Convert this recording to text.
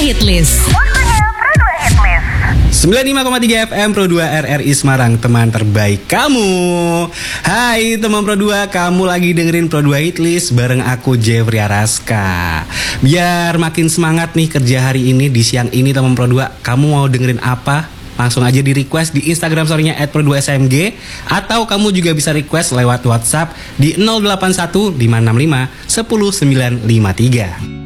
Hitlist. 95,3 FM Pro 2 RRI Semarang, teman terbaik kamu. Hai teman Pro 2, kamu lagi dengerin Pro 2 Hitlist bareng aku Jeffrey Araska. Biar makin semangat nih kerja hari ini di siang ini teman Pro 2. Kamu mau dengerin apa? Langsung aja di request di Instagram story-nya @pro2smg, atau kamu juga bisa request lewat WhatsApp di 081 565 10953.